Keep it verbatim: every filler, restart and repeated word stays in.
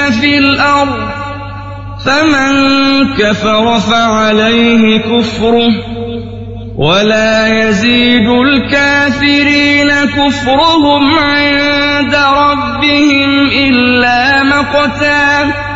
في الأرض فمن كفر فعليه كفره ولا يزيد الكافرين كفرهم عند ربهم إلا مقتا